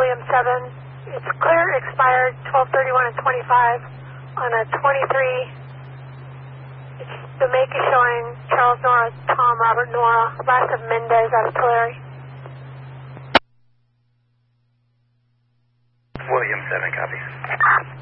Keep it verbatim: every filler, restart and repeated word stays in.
William seven. It's clear expired twelve thirty-one and twenty-five on a twenty-three. It's, the make is showing Charles Nora, Tom, Robert Nora, last of Mendez out of Tulare. William seven, copy.